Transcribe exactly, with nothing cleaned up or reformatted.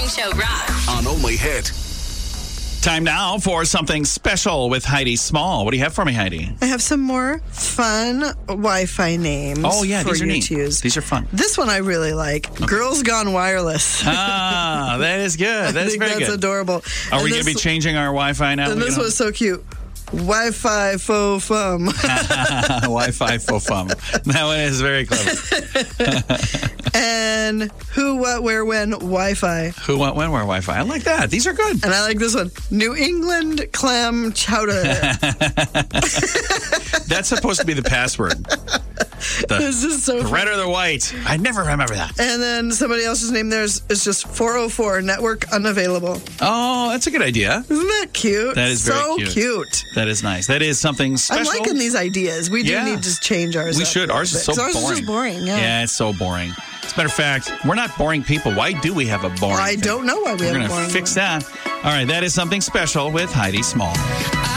Morning Show Rock. On Only Hit. Time now for something special with Heidi Small. What do you have for me, Heidi? I have some more fun Wi-Fi names. Oh, yeah, for these are you neat. to use. These are fun. This one I really like. Okay. Girls Gone Wireless. Ah, that is good. That's I think very that's good. adorable. Are and we this, going to be changing our Wi-Fi now? And this was so cute. Wi-Fi faux fum. Wi-Fi faux fum. That one is very clever. And who, what, where, when, Wi-Fi. Who, what, when, where, Wi-Fi. I like that. These are good. And I like this one. New England clam chowder. That's supposed to be the password. The, this is so the fun. red or the white. I never remember that. And then somebody else's name there is, is just four oh four, network unavailable. Oh, that's a good idea. Isn't that cute? That is very so cute. cute. That is nice. That is something special. I'm liking these ideas. We do Yeah. need to change ours. We up should. a Ours is so bit. 'Cause boring. Ours is just boring, yeah. Yeah, it's so boring. As a matter of fact, we're not boring people. Why do we have a boring I thing? don't know why we We're have a gonna boring fix one. that. All right, that is something special with Heidi Small.